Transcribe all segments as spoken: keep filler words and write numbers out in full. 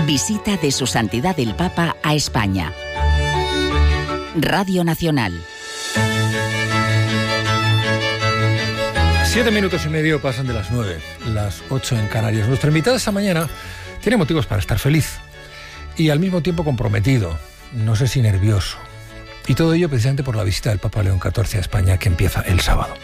Visita de Su Santidad el Papa a España. Radio Nacional. Siete minutos y medio pasan de las nueve, las ocho en Canarias. Nuestra invitada esta mañana tiene motivos para estar feliz y al mismo tiempo comprometido, no sé si nervioso. Y todo ello precisamente por la visita del Papa León catorce a España, que empieza el sábado.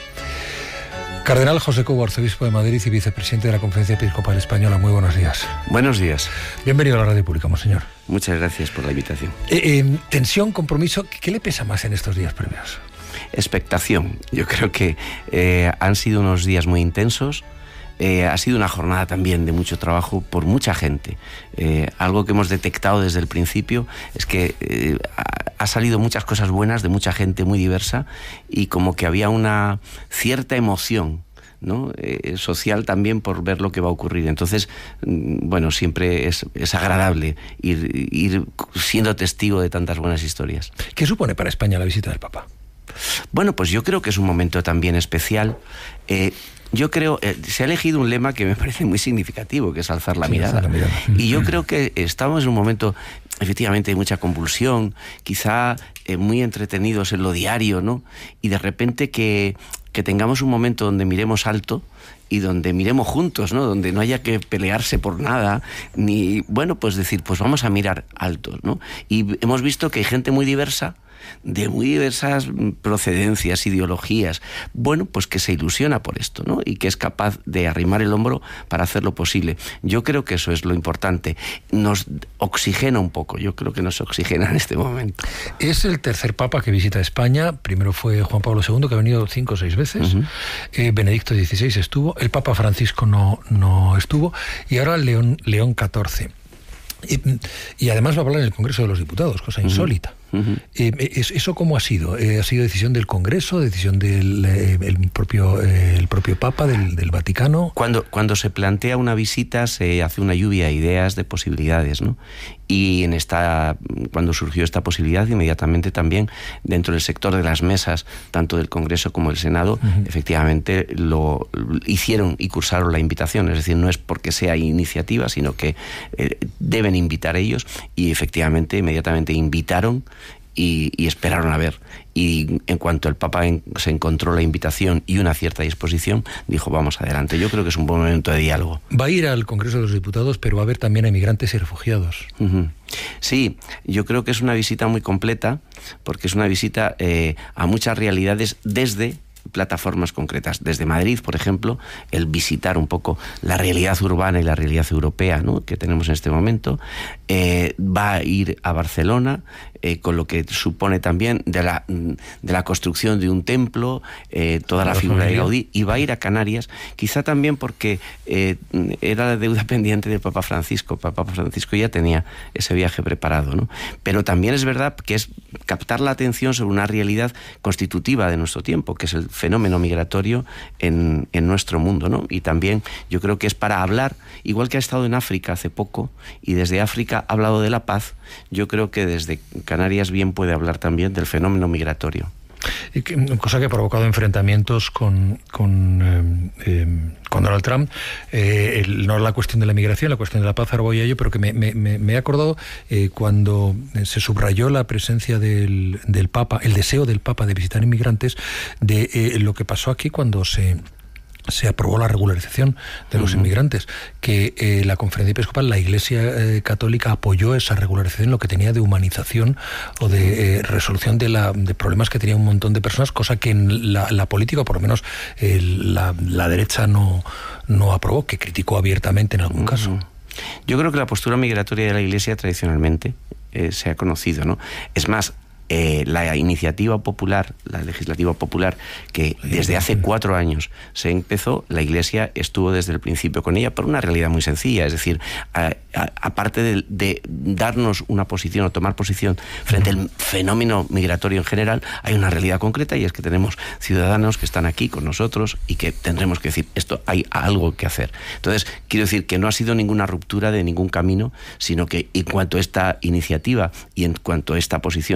Cardenal José Cobo, arzobispo de Madrid y vicepresidente de la Conferencia Episcopal Española, muy buenos días. Buenos días. Bienvenido a la Radio Pública, monseñor. Muchas gracias por la invitación. Eh, eh, tensión, compromiso, ¿qué le pesa más en estos días previos? Expectación. Yo creo que eh, han sido unos días muy intensos. Eh, ha sido una jornada también de mucho trabajo por mucha gente. Eh, algo que hemos detectado desde el principio es que eh, ha salido muchas cosas buenas de mucha gente muy diversa y como que había una cierta emoción, ¿no? Eh, social también por ver lo que va a ocurrir. Entonces, bueno, siempre es, es agradable ir, ir siendo testigo de tantas buenas historias. ¿Qué supone para España la visita del Papa? Bueno, pues yo creo que es un momento también especial. Eh, Yo creo, eh, se ha elegido un lema que me parece muy significativo, que es alzar la, sí, mirada. la mirada. Y yo creo que estamos en un momento, efectivamente, de mucha convulsión, quizá eh, muy entretenidos en lo diario, ¿no? Y de repente que, que tengamos un momento donde miremos alto y donde miremos juntos, ¿no? Donde no haya que pelearse por nada, ni, bueno, pues decir, pues vamos a mirar alto, ¿no? Y hemos visto que hay gente muy diversa, de muy diversas procedencias, ideologías, bueno, pues que se ilusiona por esto, ¿no? Y que es capaz de arrimar el hombro para hacer lo posible. Yo creo que eso es lo importante. Nos oxigena un poco, yo creo que nos oxigena en este momento. Es el tercer Papa que visita España. Primero fue Juan Pablo segundo, que ha venido cinco o seis veces. Uh-huh. eh, Benedicto dieciséis estuvo. El Papa Francisco no, no estuvo. Y ahora León, León catorce. Y, y además va a hablar en el Congreso de los Diputados, cosa insólita. Uh-huh. Eh, ¿Eso cómo ha sido? Eh, ¿Ha sido decisión del Congreso, decisión del eh, el propio, eh, el propio Papa, del, del Vaticano? Cuando, cuando se plantea una visita se hace una lluvia de ideas, de posibilidades, ¿no? Y en esta, cuando surgió esta posibilidad, inmediatamente también dentro del sector de las mesas, tanto del Congreso como del Senado, uh-huh. efectivamente lo, lo hicieron y cursaron la invitación. Es decir, no es porque sea iniciativa, sino que eh, deben invitar ellos, y efectivamente inmediatamente invitaron y, y esperaron a ver. Y en cuanto el Papa en, se encontró la invitación y una cierta disposición, dijo, vamos adelante. Yo creo que es un buen momento de diálogo. Va a ir al Congreso de los Diputados, pero va a haber también a emigrantes y refugiados. Uh-huh. Sí, yo creo que es una visita muy completa, porque es una visita eh, a muchas realidades desde plataformas concretas. Desde Madrid, por ejemplo, el visitar un poco la realidad urbana y la realidad europea, ¿no?, que tenemos en este momento. Eh, va a ir a Barcelona, eh, con lo que supone también de la, de la construcción de un templo, eh, toda la, la figura familia de Gaudí, y va a ir a Canarias, quizá también porque eh, era la deuda pendiente del Papa Francisco. Papa Francisco ya tenía ese viaje preparado, ¿no? Pero también es verdad que es captar la atención sobre una realidad constitutiva de nuestro tiempo, que es el fenómeno migratorio en, en nuestro mundo, ¿no? Y también yo creo que es para hablar, igual que ha estado en África hace poco, y desde África ha hablado de la paz, yo creo que desde Canarias bien puede hablar también del fenómeno migratorio. Y que, cosa que ha provocado enfrentamientos con, con, eh, eh, con Donald Trump. Eh, el, no la cuestión de la migración, la cuestión de la paz, ahora voy a ello, pero que me, me, me he acordado eh, cuando se subrayó la presencia del, del Papa, el deseo del Papa de visitar inmigrantes, de eh, lo que pasó aquí cuando se... se aprobó la regularización de los uh-huh. inmigrantes, que eh, la Conferencia Episcopal, la Iglesia eh, Católica apoyó esa regularización, lo que tenía de humanización o de eh, resolución de, la, de problemas que tenía un montón de personas, cosa que en la, la política, o por lo menos eh, la, la derecha no, no aprobó, que criticó abiertamente en algún uh-huh. caso. Yo creo que la postura migratoria de la Iglesia tradicionalmente eh, se ha conocido, ¿no? Es más, Eh, la iniciativa popular, la legislativa popular, que desde hace cuatro años se empezó, la Iglesia estuvo desde el principio con ella por una realidad muy sencilla, es decir, a, a, aparte de, de darnos una posición o tomar posición frente al fenómeno migratorio en general, hay una realidad concreta, y es que tenemos ciudadanos que están aquí con nosotros y que tendremos que decir, esto hay algo que hacer. Entonces, quiero decir que no ha sido ninguna ruptura de ningún camino, sino que en cuanto a esta iniciativa y en cuanto a esta posición se adopte,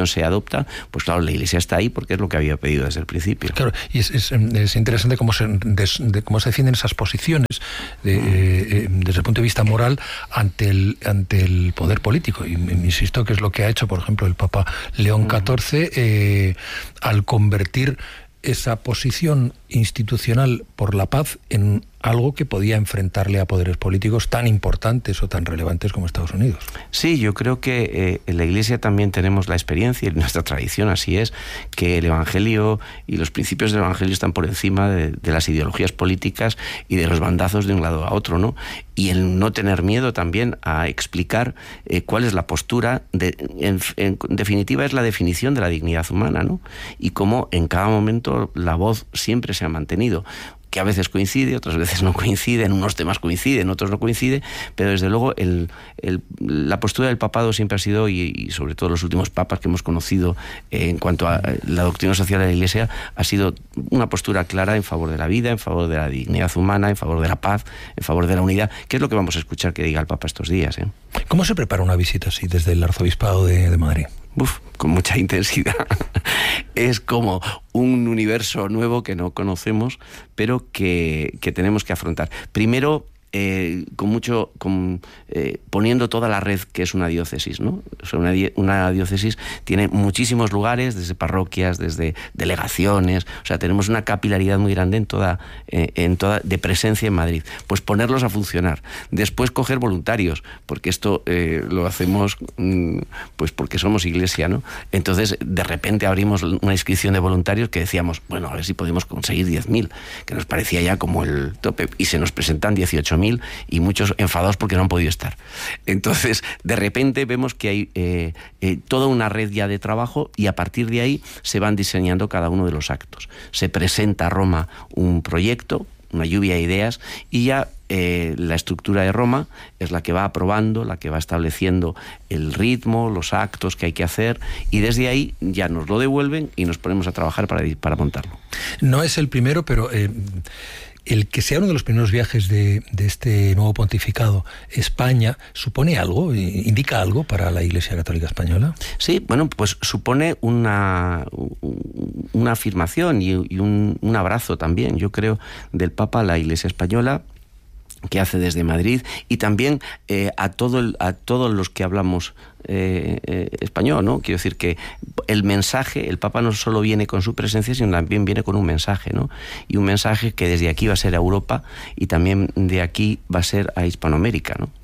adopta, pues claro, la Iglesia está ahí porque es lo que había pedido desde el principio. Claro, y es, es, es interesante cómo se, de, de cómo se defienden esas posiciones de, mm. eh, desde el punto de vista moral ante el, ante el poder político. Y me insisto que es lo que ha hecho, por ejemplo, el Papa León catorce eh, al convertir esa posición institucional por la paz en algo que podía enfrentarle a poderes políticos tan importantes o tan relevantes como Estados Unidos. Sí, yo creo que eh, en la Iglesia también tenemos la experiencia, y en nuestra tradición así es, que el Evangelio y los principios del Evangelio están por encima de, de las ideologías políticas y de los bandazos de un lado a otro, ¿no? Y el no tener miedo también a explicar eh, cuál es la postura, de, en, en definitiva es la definición de la dignidad humana, ¿no? Y cómo en cada momento la voz siempre se ha mantenido, que a veces coincide, otras veces no coincide, en unos temas coincide, en otros no coincide, pero desde luego el, el, la postura del papado siempre ha sido, y, y sobre todo los últimos papas que hemos conocido eh, en cuanto a la doctrina social de la Iglesia, ha sido una postura clara en favor de la vida, en favor de la dignidad humana, en favor de la paz, en favor de la unidad, que es lo que vamos a escuchar que diga el Papa estos días, ¿eh? ¿Cómo se prepara una visita así desde el Arzobispado de, de Madrid? Uf, con mucha intensidad. Es como un universo nuevo que no conocemos, pero que, que tenemos que afrontar. Primero, eh, con mucho, con, eh, poniendo toda la red que es una diócesis, ¿no? O sea, una, una diócesis tiene muchísimos lugares, desde parroquias, desde delegaciones, o sea, tenemos una capilaridad muy grande en toda, eh, en toda, de presencia en Madrid. Pues ponerlos a funcionar. Después coger voluntarios, porque esto eh, lo hacemos, mm, pues porque somos Iglesia, ¿no? Entonces, de repente abrimos una inscripción de voluntarios que decíamos, bueno, a ver si podemos conseguir diez mil, que nos parecía ya como el tope, y se nos presentan dieciocho mil y muchos enfadados porque no han podido estar. Entonces, de repente vemos que hay eh, eh, toda una red ya de trabajo, y a partir de ahí se van diseñando cada uno de los actos. Se presenta a Roma un proyecto, una lluvia de ideas, y ya eh, la estructura de Roma es la que va aprobando, la que va estableciendo el ritmo, los actos que hay que hacer, y desde ahí ya nos lo devuelven y nos ponemos a trabajar para, para montarlo. No es el primero, pero Eh... el que sea uno de los primeros viajes de, de este nuevo pontificado, España, ¿supone algo, indica algo para la Iglesia Católica Española? Sí, bueno, pues supone una, una afirmación y, y un, un abrazo también, yo creo, del Papa a la Iglesia Española, que hace desde Madrid, y también eh, a, todo el, a todos los que hablamos eh, eh, español, ¿no? Quiero decir que el mensaje, el Papa no solo viene con su presencia, sino también viene con un mensaje, ¿no? Y un mensaje que desde aquí va a ser a Europa, y también de aquí va a ser a Hispanoamérica, ¿no?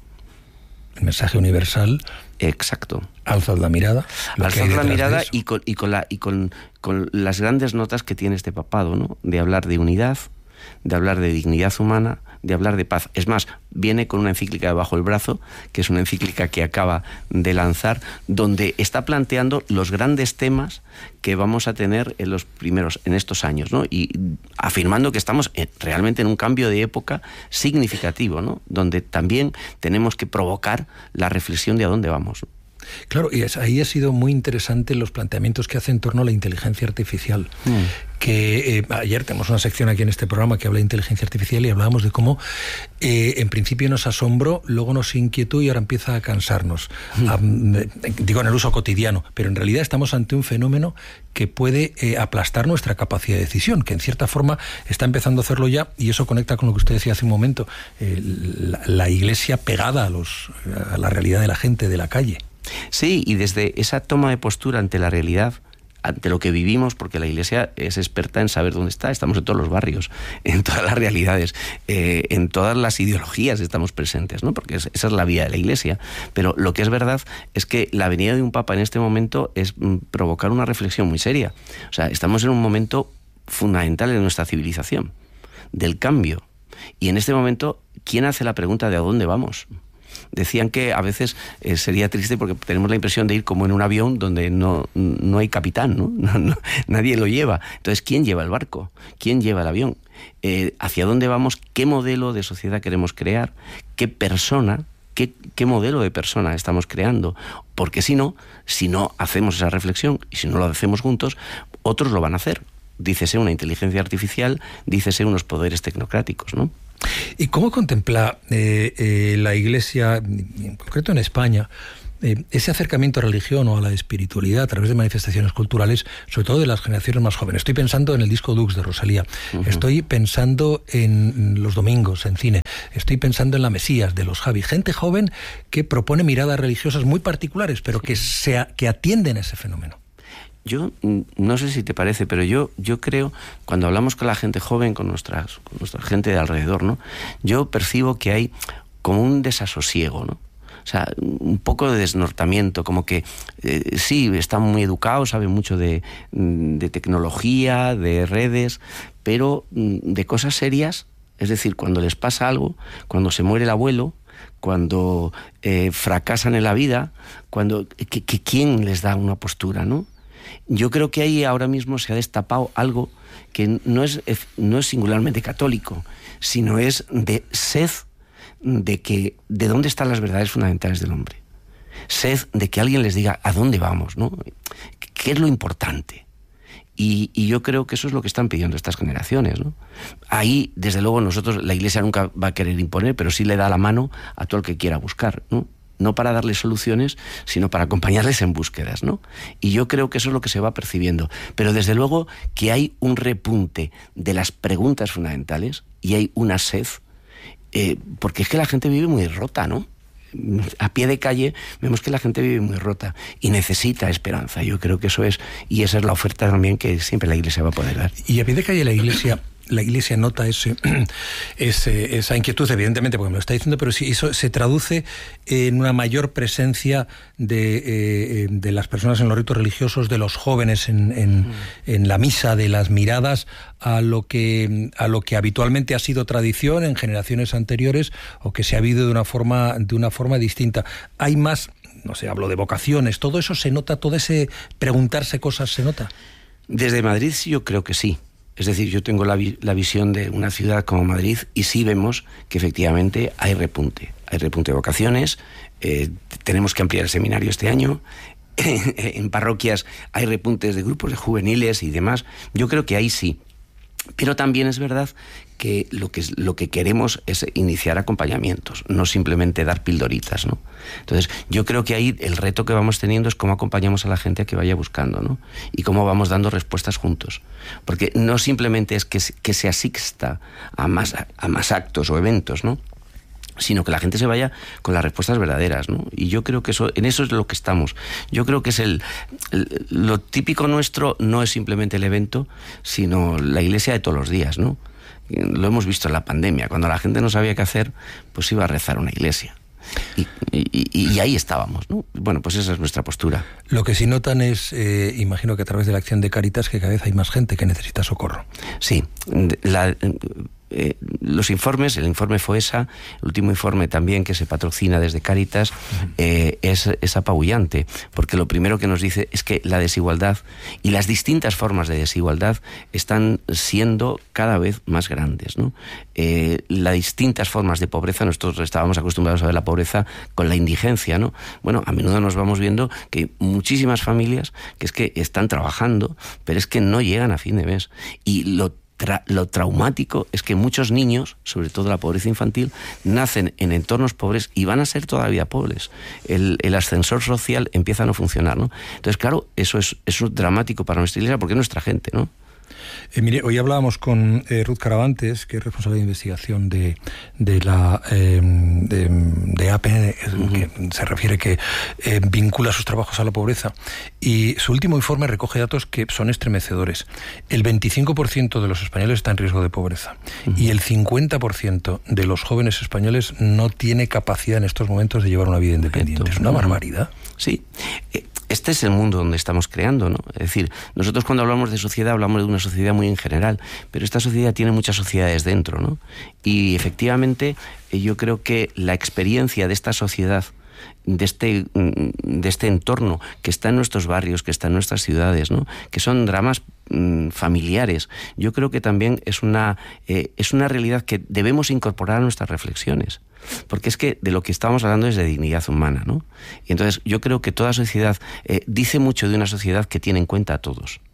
El mensaje universal. Exacto. Alzad la mirada. Alzad la mirada y, con, y, con, la, y con, con las grandes notas que tiene este papado, ¿no? De hablar de unidad, de hablar de dignidad humana, de hablar de paz. Es más, viene con una encíclica bajo el brazo, que es una encíclica que acaba de lanzar, donde está planteando los grandes temas que vamos a tener en los primeros, en estos años, ¿no? Y afirmando que estamos realmente en un cambio de época significativo, ¿no? Donde también tenemos que provocar la reflexión de a dónde vamos, ¿no? Claro, y es, ahí ha sido muy interesante los planteamientos que hace en torno a la inteligencia artificial. Mm. Que eh, ayer tenemos una sección aquí en este programa que habla de inteligencia artificial, y hablábamos de cómo eh, en principio nos asombró, luego nos inquietó y ahora empieza a cansarnos. Mm. A, digo en el uso cotidiano, pero en realidad estamos ante un fenómeno que puede eh, aplastar nuestra capacidad de decisión, que en cierta forma está empezando a hacerlo ya, y eso conecta con lo que usted decía hace un momento, eh, la, la Iglesia pegada a, los, a la realidad de la gente de la calle. Sí, y desde esa toma de postura ante la realidad, ante lo que vivimos, porque la Iglesia es experta en saber dónde está, estamos en todos los barrios, en todas las realidades, eh, en todas las ideologías estamos presentes, ¿no? Porque es, esa es la vida de la Iglesia. Pero lo que es verdad es que la venida de un Papa en este momento es mm, provocar una reflexión muy seria. O sea, estamos en un momento fundamental en nuestra civilización, del cambio. Y en este momento, ¿quién hace la pregunta de a dónde vamos? Decían que a veces eh, sería triste porque tenemos la impresión de ir como en un avión donde no, no hay capitán, ¿no? No, no, nadie lo lleva. Entonces, ¿quién lleva el barco? ¿Quién lleva el avión? Eh, ¿Hacia dónde vamos? ¿Qué modelo de sociedad queremos crear? ¿Qué persona? ¿Qué, qué modelo de persona estamos creando? Porque si no, si no hacemos esa reflexión y si no lo hacemos juntos, otros lo van a hacer. Dícese una inteligencia artificial, dícese unos poderes tecnocráticos, ¿no? ¿Y cómo contempla eh, eh, la Iglesia, en concreto en España, eh, ese acercamiento a la religión o a la espiritualidad a través de manifestaciones culturales, sobre todo de las generaciones más jóvenes. Estoy pensando en el disco Dux de Rosalía, uh-huh. estoy pensando en Los Domingos, en cine, estoy pensando en La Mesías de los Javi, gente joven que propone miradas religiosas muy particulares, pero que, se, que atienden a ese fenómeno. Yo, no sé si te parece, pero yo, yo creo, cuando hablamos con la gente joven, con, nuestras, con nuestra gente de alrededor, ¿no? Yo percibo que hay como un desasosiego, ¿no? O sea, un poco de desnortamiento, como que eh, sí, están muy educados, saben mucho de, de tecnología, de redes, pero de cosas serias, es decir, cuando les pasa algo, cuando se muere el abuelo, cuando eh, fracasan en la vida, cuando que, que ¿quién les da una postura, no? Yo creo que ahí ahora mismo se ha destapado algo que no es, no es singularmente católico, sino es de sed de que de dónde están las verdades fundamentales del hombre. Sed de que alguien les diga a dónde vamos, ¿no? ¿Qué es lo importante? Y, y yo creo que eso es lo que están pidiendo estas generaciones, ¿no? Ahí, desde luego, nosotros, la Iglesia nunca va a querer imponer, pero sí le da la mano a todo el que quiera buscar, ¿no? No para darles soluciones, sino para acompañarles en búsquedas, ¿no? Y yo creo que eso es lo que se va percibiendo. Pero desde luego que hay un repunte de las preguntas fundamentales y hay una sed, eh, porque es que la gente vive muy rota, ¿no? A pie de calle vemos que la gente vive muy rota y necesita esperanza. Yo creo que eso es, y esa es la oferta también que siempre la Iglesia va a poder dar. Y a pie de calle la Iglesia... La Iglesia nota ese, ese, esa inquietud, evidentemente, porque me lo está diciendo, pero sí, eso se traduce en una mayor presencia de, eh, de las personas en los ritos religiosos, de los jóvenes en, en, mm. en la misa, de las miradas a lo que a lo que habitualmente ha sido tradición en generaciones anteriores o que se ha habido de una forma de una forma distinta. Hay más, no sé, hablo de vocaciones, todo eso se nota, todo ese preguntarse cosas se nota. Desde Madrid sí, yo creo que sí. Es decir, yo tengo la, vi- la visión de una ciudad como Madrid y sí vemos que efectivamente hay repunte. Hay repunte de vocaciones, eh, tenemos que ampliar el seminario este año, en parroquias hay repuntes de grupos de juveniles y demás. Yo creo que ahí sí. Pero también es verdad que lo que, lo que queremos es iniciar acompañamientos, no simplemente dar pildoritas, ¿no? Entonces, yo creo que ahí el reto que vamos teniendo es cómo acompañamos a la gente a que vaya buscando, ¿no? Y cómo vamos dando respuestas juntos. Porque no simplemente es que, que se asista a más, a más actos o eventos, ¿no? Sino que la gente se vaya con las respuestas verdaderas, ¿no? Y yo creo que eso, en eso es lo que estamos. Yo creo que es el, el lo típico nuestro no es simplemente el evento, sino la Iglesia de todos los días, ¿no? Lo hemos visto en la pandemia, cuando la gente no sabía qué hacer, pues iba a rezar a una iglesia. Y, y, y ahí estábamos, ¿no? Bueno, pues esa es nuestra postura. Lo que sí notan es, eh, imagino que a través de la acción de Cáritas, que cada vez hay más gente que necesita socorro. Sí, la... Eh, los informes, el informe FOESA, el último informe también que se patrocina desde Cáritas, eh, es, es apabullante, porque lo primero que nos dice es que la desigualdad y las distintas formas de desigualdad están siendo cada vez más grandes, ¿no? Eh, las distintas formas de pobreza, nosotros estábamos acostumbrados a ver la pobreza con la indigencia, ¿no? Bueno, a menudo nos vamos viendo que hay muchísimas familias que es que están trabajando, pero es que no llegan a fin de mes, y lo Tra- lo traumático es que muchos niños, sobre todo la pobreza infantil, nacen en entornos pobres y van a ser todavía pobres. El, el ascensor social empieza a no funcionar, ¿no? Entonces, claro, eso es, eso es dramático para nuestra iglesia porque es nuestra gente, ¿no? Eh, mire, hoy hablábamos con eh, Ruth Caravantes, que es responsable de investigación de, de la eh, de, de A P N, uh-huh. que se refiere que eh, vincula sus trabajos a la pobreza, y su último informe recoge datos que son estremecedores. El veinticinco por ciento de los españoles está en riesgo de pobreza, uh-huh. y el cincuenta por ciento de los jóvenes españoles no tiene capacidad en estos momentos de llevar una vida independiente. Es una barbaridad. Sí. Este es el mundo donde estamos creando, ¿no? Es decir, nosotros cuando hablamos de sociedad hablamos de una sociedad muy en general, pero esta sociedad tiene muchas sociedades dentro, ¿no? Y efectivamente yo creo que la experiencia de esta sociedad, de este, de este entorno que está en nuestros barrios, que está en nuestras ciudades, ¿no? Que son dramas mmm, familiares, yo creo que también es una, eh, es una realidad que debemos incorporar a nuestras reflexiones. Porque es que de lo que estamos hablando es de dignidad humana, ¿no? Y entonces yo creo que toda sociedad eh, dice mucho de una sociedad que tiene en cuenta a todos.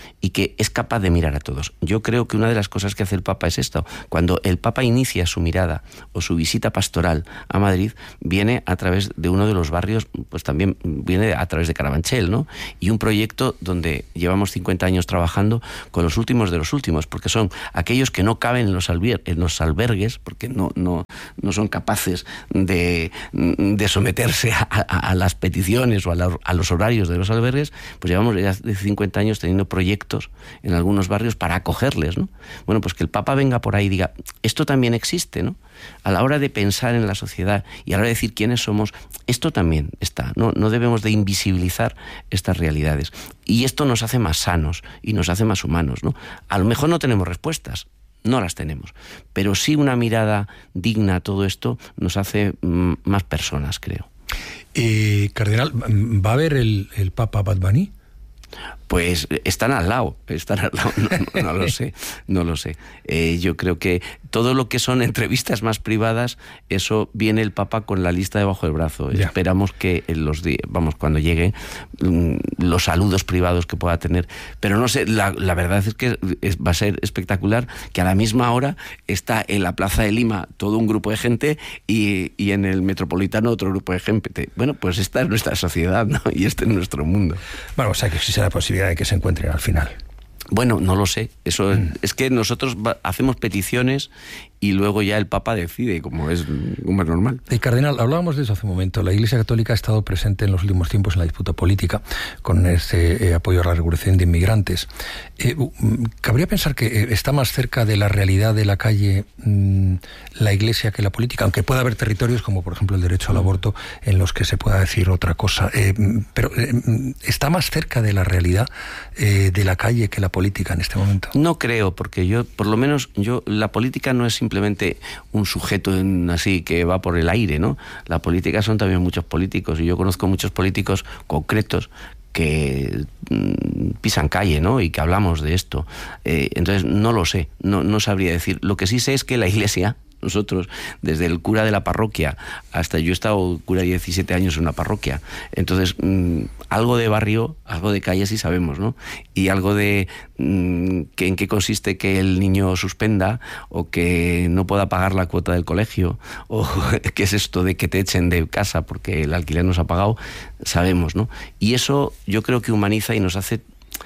y que es capaz de mirar a todos. Yo creo que una de las cosas que hace el Papa es esto. Cuando el Papa inicia su mirada o su visita pastoral a Madrid, viene a través de uno de los barrios, pues también viene a través de Carabanchel, ¿no? Y un proyecto donde llevamos cincuenta años trabajando con los últimos de los últimos, porque son aquellos que no caben en los, albier- en los albergues, porque no, no, no son capaces de, de someterse a, a, a las peticiones o a, la, a los horarios de los albergues. Pues llevamos ya de cincuenta años teniendo proyectos en algunos barrios para acogerles, ¿no? Bueno, pues que el Papa venga por ahí y diga, esto también existe, ¿no? A la hora de pensar en la sociedad y a la hora de decir quiénes somos, esto también está, ¿no? No debemos de invisibilizar estas realidades. Y esto nos hace más sanos y nos hace más humanos, ¿no? A lo mejor no tenemos respuestas, no las tenemos, pero sí una mirada digna a todo esto nos hace mm, más personas, creo. Eh, Cardenal, ¿va a haber el, el Papa Bad Bunny? Pues están al lado, están al lado, no, no, no lo sé, no lo sé. Eh, yo creo que todo lo que son entrevistas más privadas, eso viene el Papa con la lista debajo del brazo. Ya. Esperamos que en los días, vamos, cuando llegue, los saludos privados que pueda tener. Pero no sé, la, la verdad es que es, va a ser espectacular que a la misma hora está en la Plaza de Lima todo un grupo de gente y, y en el Metropolitano otro grupo de gente. Bueno, pues esta es nuestra sociedad, ¿no? Y este es nuestro mundo. Bueno, o sea que existe la posibilidad de que se encuentren al final. Bueno, no lo sé. Eso mm. es que nosotros hacemos peticiones y luego ya el Papa decide, como es, como es normal. El Cardenal, hablábamos de eso hace un momento. La Iglesia Católica ha estado presente en los últimos tiempos en la disputa política con este eh, apoyo a la regulación de inmigrantes. Eh, ¿Cabría pensar que eh, está más cerca de la realidad de la calle mmm, la Iglesia que la política? Aunque pueda haber territorios, como por ejemplo el derecho al aborto, en los que se pueda decir otra cosa. Eh, pero eh, ¿está más cerca de la realidad eh, de la calle que la política en este momento? No creo, porque yo, por lo menos, yo la política no es simplemente un sujeto en, así que va por el aire, ¿no? La política son también muchos políticos, y yo conozco muchos políticos concretos que mm, pisan calle, ¿no? Y que hablamos de esto. Eh, entonces, no lo sé, no, no sabría decir. Lo que sí sé es que la Iglesia, nosotros, desde el cura de la parroquia hasta yo he estado cura diecisiete años en una parroquia, entonces mmm, algo de barrio, algo de calle sí sabemos, ¿no? Y algo de mmm, que en qué consiste que el niño suspenda o que no pueda pagar la cuota del colegio o qué es esto de que te echen de casa porque el alquiler no se ha pagado, sabemos, ¿no? Y eso yo creo que humaniza y nos hace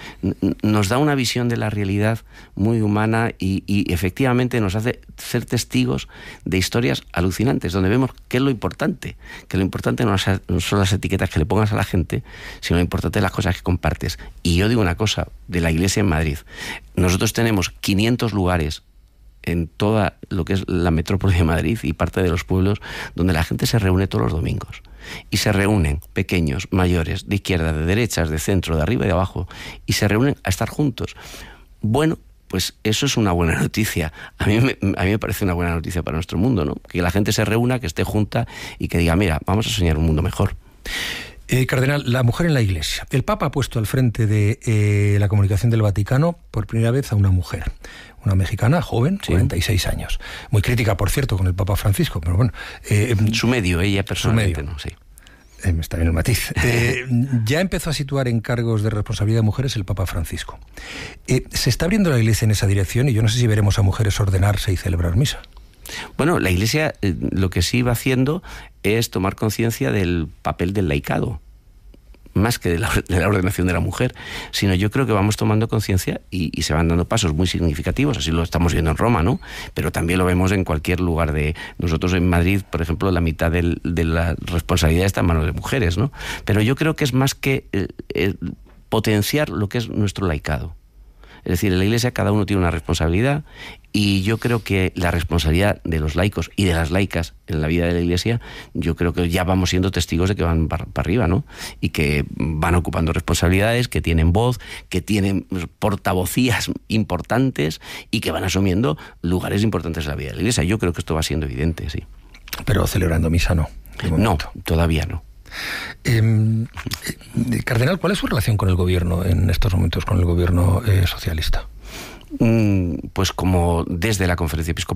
nos da una visión de la realidad muy humana y, y efectivamente nos hace ser testigos de historias alucinantes, donde vemos qué es lo importante, que lo importante no son las etiquetas que le pongas a la gente, sino lo importante es las cosas que compartes. Y yo digo una cosa, de la Iglesia en Madrid, nosotros tenemos quinientos lugares en toda lo que es la metrópoli de Madrid y parte de los pueblos donde la gente se reúne todos los domingos. Y se reúnen pequeños, mayores, de izquierda, de derechas, de centro, de arriba y de abajo, y se reúnen a estar juntos. Bueno, pues eso es una buena noticia. A mí me, a mí me parece una buena noticia para nuestro mundo, ¿no? Que la gente se reúna, que esté junta y que diga, mira, vamos a soñar un mundo mejor. Eh, Cardenal, la mujer en la Iglesia. El Papa ha puesto al frente de eh, la comunicación del Vaticano por primera vez a una mujer. Una mexicana, joven, sí. cuarenta y seis años. Muy crítica, por cierto, con el Papa Francisco, pero bueno. Eh, su medio, ella personalmente, medio. ¿no? Sí. Eh, está bien el matiz. Eh, ya empezó a situar en cargos de responsabilidad de mujeres el Papa Francisco. Eh, se está abriendo la Iglesia en esa dirección y yo no sé si veremos a mujeres ordenarse y celebrar misa. Bueno, la Iglesia eh, lo que sí va haciendo es tomar conciencia del papel del laicado, más que de la, de la ordenación de la mujer, sino yo creo que vamos tomando conciencia y, y se van dando pasos muy significativos, así lo estamos viendo en Roma, ¿no? Pero también lo vemos en cualquier lugar de... Nosotros en Madrid, por ejemplo, la mitad del, de la responsabilidad está en manos de mujeres, ¿no? Pero yo creo que es más que eh, eh, potenciar lo que es nuestro laicado. Es decir, en la Iglesia cada uno tiene una responsabilidad y yo creo que la responsabilidad de los laicos y de las laicas en la vida de la Iglesia, yo creo que ya vamos siendo testigos de que van para, para arriba, ¿no? Y que van ocupando responsabilidades, que tienen voz, que tienen portavocías importantes y que van asumiendo lugares importantes en la vida de la Iglesia. Yo creo que esto va siendo evidente, sí. Pero celebrando misa no. No, todavía no. Eh, Cardenal, ¿cuál es su relación con el gobierno en estos momentos, con el gobierno eh, socialista? Mm, pues como desde la Conferencia Episcopal,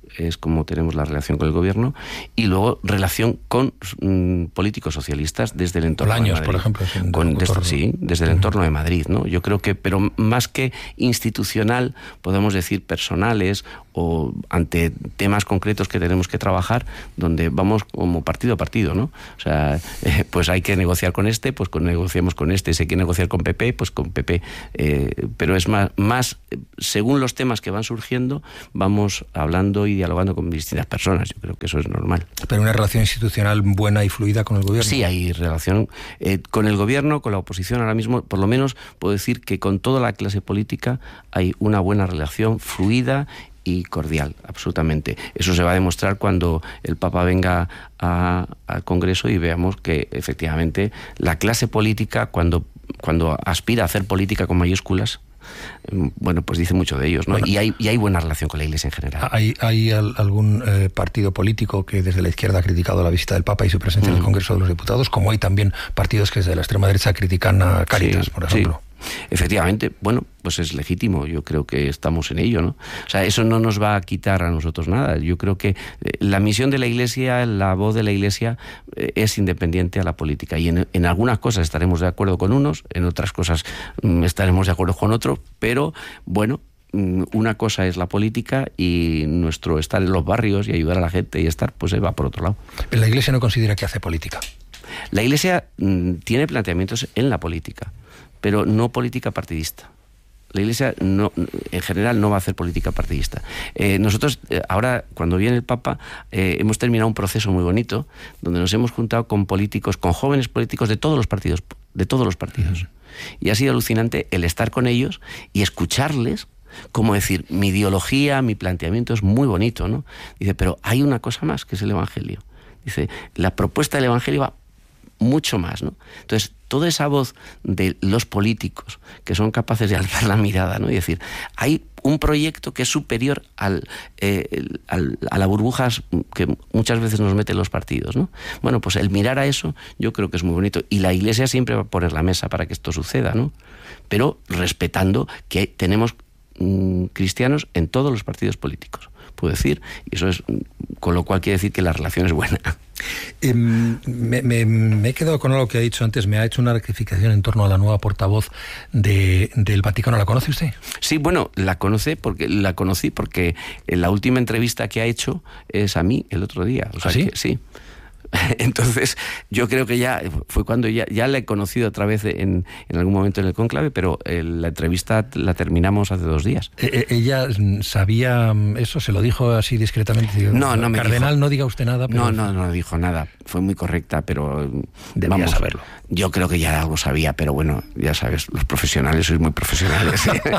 es como tenemos la relación con el gobierno, y luego relación con mm, políticos socialistas desde el entorno Bolaños, de Madrid. por ejemplo. Sin Con, desde, sí, desde el entorno de Madrid, ¿no? Yo creo que, pero más que institucional, podemos decir personales o ante temas concretos que tenemos que trabajar, donde vamos como partido a partido, ¿no? O sea, eh, pues hay que negociar con este, pues con, negociamos con este, si hay que negociar con P P, pues con P P, eh, pero es más, más, según los temas que van surgiendo, vamos hablando y dialogando con distintas personas. Yo creo que eso es normal. Pero una relación institucional buena y fluida con el gobierno. Sí, hay relación eh, con el gobierno, con la oposición. Ahora mismo, por lo menos, puedo decir que con toda la clase política hay una buena relación fluida y cordial, absolutamente. Eso se va a demostrar cuando el Papa venga a, al Congreso y veamos que efectivamente la clase política, cuando, cuando aspira a hacer política con mayúsculas, bueno, pues dice mucho de ellos, ¿no? Bueno, y hay y hay buena relación con la Iglesia en general. ¿Hay, hay algún eh, partido político que desde la izquierda ha criticado la visita del Papa y su presencia mm. en el Congreso de los Diputados, como hay también partidos que desde la extrema derecha critican a Cáritas, sí, por ejemplo? Sí. Efectivamente, bueno, pues es legítimo, yo creo que estamos en ello, ¿no? O sea, eso no nos va a quitar a nosotros nada. Yo creo que la misión de la Iglesia, la voz de la Iglesia es independiente a la política, y en, en algunas cosas estaremos de acuerdo con unos, en otras cosas estaremos de acuerdo con otros, pero bueno, una cosa es la política y nuestro estar en los barrios y ayudar a la gente y estar, pues va por otro lado. Pero la Iglesia no considera que hace política. La Iglesia mm, tiene planteamientos en la política, pero no política partidista. La Iglesia, no, en general, no va a hacer política partidista. Eh, nosotros, eh, ahora, cuando viene el Papa, eh, hemos terminado un proceso muy bonito, donde nos hemos juntado con políticos, con jóvenes políticos de todos los partidos, de todos los partidos. Uh-huh. Y ha sido alucinante el estar con ellos y escucharles, como decir, mi ideología, mi planteamiento es muy bonito, ¿no? Dice, pero hay una cosa más, que es el Evangelio. Dice, la propuesta del Evangelio va mucho más, ¿no? Entonces, toda esa voz de los políticos que son capaces de alzar la mirada, ¿no? Y decir, hay un proyecto que es superior al, eh, el, al, a las burbujas que muchas veces nos meten los partidos, ¿no? Bueno, pues el mirar a eso yo creo que es muy bonito, y la Iglesia siempre va a poner la mesa para que esto suceda, ¿no? Pero respetando que tenemos mmm, cristianos en todos los partidos políticos, puedo decir, y eso es, con lo cual quiere decir que la relación es buena. Eh, me, me, me he quedado con algo que ha dicho antes. Me ha hecho una rectificación en torno a la nueva portavoz de, del Vaticano. ¿La conoce usted? Sí, bueno, la conoce porque la conocí porque en la última entrevista que ha hecho es a mí el otro día. O sea, ¿Ah, sí? Que, sí. Entonces, yo creo que ya fue cuando ya, ya la he conocido otra vez en, en algún momento en el cónclave, pero eh, la entrevista la terminamos hace dos días. Eh, ¿Ella sabía eso? ¿Se lo dijo así discretamente? Digo, no, no me Cardenal, dijo. No diga usted nada. Pero... No, no, no dijo nada. Fue muy correcta, pero debía vamos, saberlo. Yo creo que ya algo sabía, pero bueno, ya sabes, los profesionales sois muy profesionales.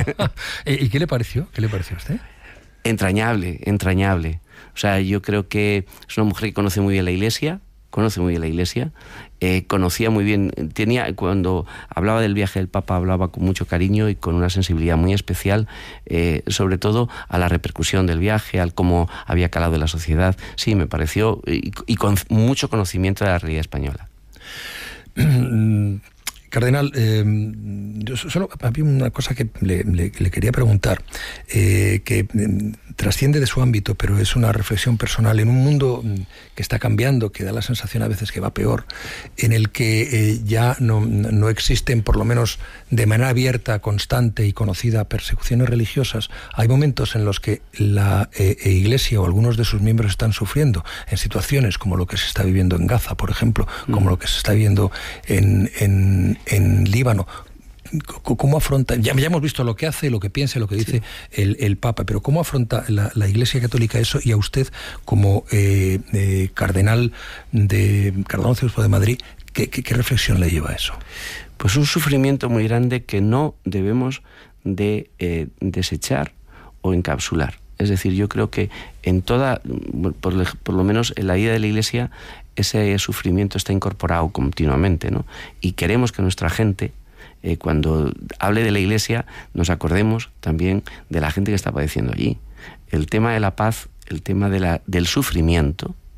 ¿Y qué le pareció? ¿Qué le pareció a usted? Entrañable, entrañable. O sea, yo creo que es una mujer que conoce muy bien la Iglesia, conoce muy bien la Iglesia, eh, conocía muy bien, tenía, cuando hablaba del viaje del Papa, hablaba con mucho cariño y con una sensibilidad muy especial, eh, sobre todo a la repercusión del viaje, al cómo había calado en la sociedad. Sí, me pareció, y, y con mucho conocimiento de la realidad española. Cardenal, eh, yo solo había una cosa que le, le, le quería preguntar, eh, que eh, trasciende de su ámbito, pero es una reflexión personal. En un mundo que está cambiando, que da la sensación a veces que va peor, en el que eh, ya no, no existen, por lo menos de manera abierta, constante y conocida, persecuciones religiosas, hay momentos en los que la eh, Iglesia o algunos de sus miembros están sufriendo en situaciones como lo que se está viviendo en Gaza, por ejemplo, como mm. lo que se está viviendo en, en, en Líbano. ¿Cómo afronta? Ya, ya hemos visto lo que hace, lo que piensa, lo que dice sí. el, el Papa, pero ¿cómo afronta la, la Iglesia Católica eso? Y a usted, como eh, eh, cardenal de Cardenal Obispo de Madrid, ¿qué, qué, ¿qué reflexión le lleva a eso? Pues un sufrimiento muy grande que no debemos de eh, desechar o encapsular. Es decir, yo creo que en toda, por, por lo menos en la vida de la Iglesia, ese sufrimiento está incorporado continuamente, ¿no? Y queremos que nuestra gente, eh, cuando hable de la Iglesia, nos acordemos también de la gente que está padeciendo allí. El tema de la paz, el tema de la, del sufrimiento,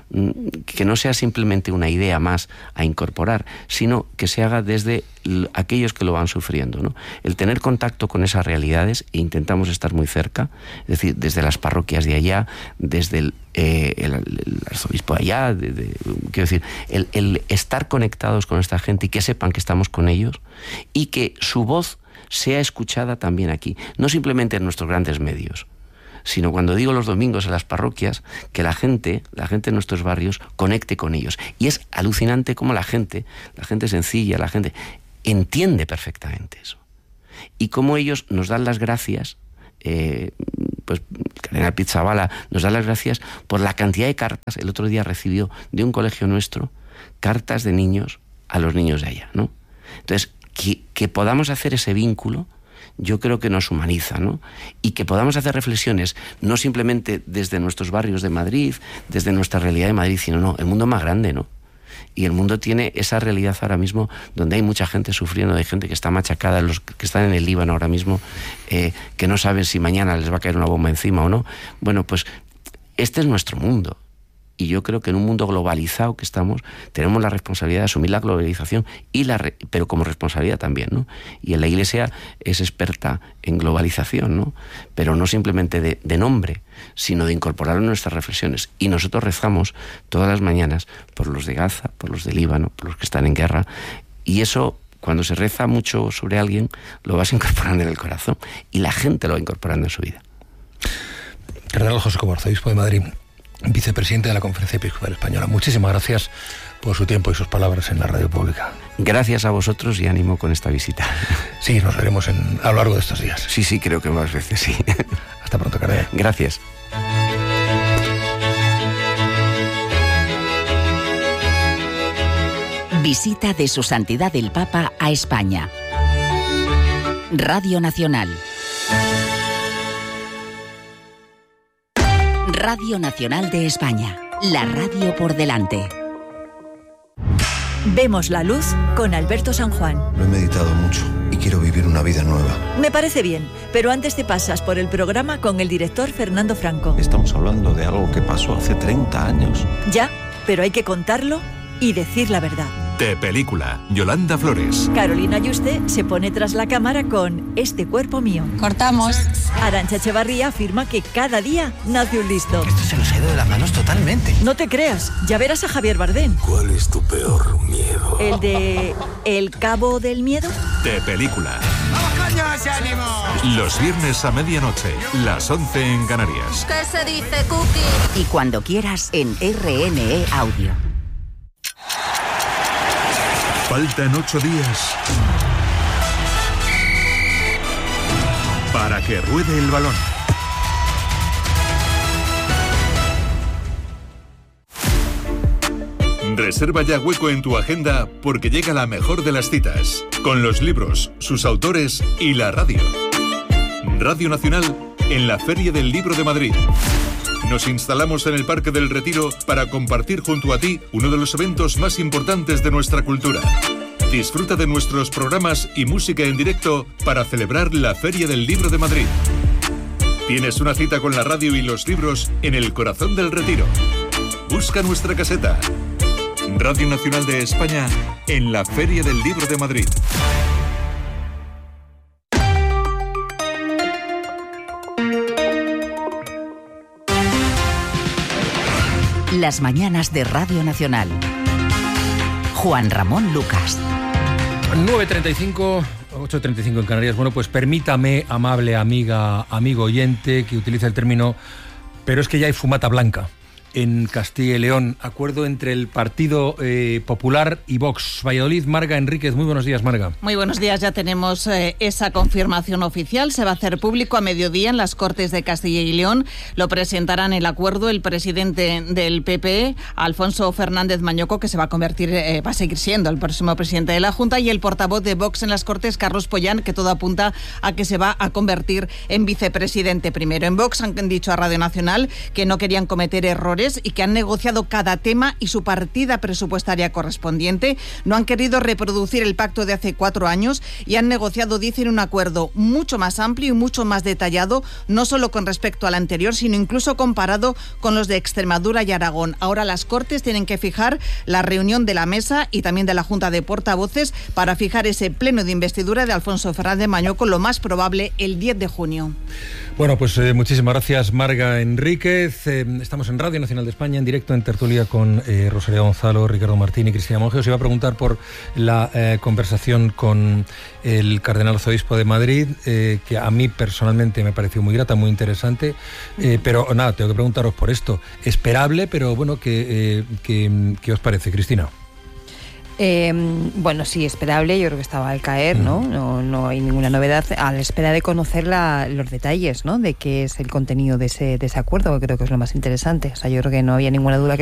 que no sea simplemente una idea más a incorporar, sino que se haga desde aquellos que lo van sufriendo, ¿no? El tener contacto con esas realidades, e intentamos estar muy cerca, es decir, desde las parroquias de allá, desde el, eh, el, el arzobispo de allá, de, de, quiero decir, el, el estar conectados con esta gente y que sepan que estamos con ellos y que su voz sea escuchada también aquí, no simplemente en nuestros grandes medios, sino cuando digo los domingos en las parroquias, que la gente, la gente de nuestros barrios conecte con ellos. Y es alucinante cómo la gente, la gente sencilla, la gente entiende perfectamente eso. Y cómo ellos nos dan las gracias, eh, pues Cardenal Pizzabala nos da las gracias por la cantidad de cartas. El otro día recibió de un colegio nuestro cartas de niños a los niños de allá, ¿no? Entonces, que, que podamos hacer ese vínculo, yo creo que nos humaniza, ¿no? Y que podamos hacer reflexiones, no simplemente desde nuestros barrios de Madrid, desde nuestra realidad de Madrid, sino no, el mundo es más grande, ¿no? Y el mundo tiene esa realidad ahora mismo donde hay mucha gente sufriendo, hay gente que está machacada, los que están en el Líbano ahora mismo, eh, que no saben si mañana les va a caer una bomba encima o no. Bueno, pues este es nuestro mundo. Y yo creo que en un mundo globalizado que estamos, tenemos la responsabilidad de asumir la globalización, y la re, pero como responsabilidad también, ¿no? Y en la Iglesia es experta en globalización, ¿no? Pero no simplemente de, de nombre, sino de incorporarlo en nuestras reflexiones. Y nosotros rezamos todas las mañanas por los de Gaza, por los del Líbano, por los que están en guerra. Y eso, cuando se reza mucho sobre alguien, lo vas incorporando en el corazón. Y la gente lo va incorporando en su vida. Cardenal José Cobo, arzobispo de Madrid, vicepresidente de la Conferencia Episcopal Española, muchísimas gracias por su tiempo y sus palabras en la radio pública. Gracias a vosotros y ánimo con esta visita. Sí, nos veremos en, a lo largo de estos días. Sí, sí, creo que más veces, sí. Hasta pronto, cardenal. Gracias. Visita de Su Santidad el Papa a España. Radio Nacional. Radio Nacional de España, la radio por delante. Vemos la luz con Alberto San Juan. Lo he meditado mucho y quiero vivir una vida nueva. Me parece bien, pero antes te pasas por el programa con el director Fernando Franco. Estamos hablando de algo que pasó hace treinta años. Ya, pero hay que contarlo y decir la verdad. De película, Yolanda Flores. Carolina Yuste se pone tras la cámara con Este cuerpo mío. Cortamos. Arantxa Echevarría afirma que cada día nace un listo. Esto se nos ha ido de las manos totalmente. No te creas, ya verás a Javier Bardem. ¿Cuál es tu peor miedo? ¿El de El Cabo del Miedo? De película. ¡Vamos, coños, ánimo! Los viernes a medianoche, las once en Canarias. ¿Qué se dice, Cookie? Y cuando quieras en R N E Audio. Faltan ocho días para que ruede el balón. Reserva ya hueco en tu agenda porque llega la mejor de las citas, con los libros, sus autores y la radio. Radio Nacional en la Feria del Libro de Madrid. Nos instalamos en el Parque del Retiro para compartir junto a ti uno de los eventos más importantes de nuestra cultura. Disfruta de nuestros programas y música en directo para celebrar la Feria del Libro de Madrid. Tienes una cita con la radio y los libros en el corazón del Retiro. Busca nuestra caseta. Radio Nacional de España en la Feria del Libro de Madrid. Las mañanas de Radio Nacional. Juan Ramón Lucas. nueve treinta y cinco, ocho treinta y cinco en Canarias. Bueno, pues permítame, amable amiga, amigo oyente, que utilice el término, pero es que ya hay fumata blanca en Castilla y León. Acuerdo entre el Partido eh, Popular y Vox. Valladolid, Marga Enríquez. Muy buenos días, Marga. Muy buenos días. Ya tenemos eh, esa confirmación oficial. Se va a hacer público a mediodía en las Cortes de Castilla y León. Lo presentarán el acuerdo el presidente del P P E, Alfonso Fernández Mañoco, que se va a convertir, eh, va a seguir siendo el próximo presidente de la Junta, y el portavoz de Vox en las Cortes, Carlos Pollán, que todo apunta a que se va a convertir en vicepresidente primero. En Vox han dicho a Radio Nacional que no querían cometer errores asesores y que han negociado cada tema y su partida presupuestaria correspondiente. No han querido reproducir el pacto de hace cuatro años y han negociado, dicen, un acuerdo mucho más amplio y mucho más detallado, no solo con respecto al anterior, sino incluso comparado con los de Extremadura y Aragón. Ahora las Cortes tienen que fijar la reunión de la mesa y también de la Junta de Portavoces para fijar ese pleno de investidura de Alfonso Fernández Mañueco, lo más probable el diez de junio. Bueno, pues eh, muchísimas gracias, Marga Enríquez. Eh, estamos en Radio Nacional de España, en directo en tertulia con eh, Rosalía Gonzalo, Ricardo Martín y Cristina Monge. Os iba a preguntar por la eh, conversación con el cardenal arzobispo de Madrid, eh, que a mí personalmente me pareció muy grata, muy interesante, eh, pero nada, tengo que preguntaros por esto. Esperable, pero bueno, ¿qué, eh, qué, qué os parece, Cristina? Eh, bueno, sí, esperable, yo creo que estaba al caer, ¿no? No, no hay ninguna novedad, a la espera de conocer la, los detalles, ¿no? De qué es el contenido de ese, de ese acuerdo, que creo que es lo más interesante. O sea, yo creo que no había ninguna duda que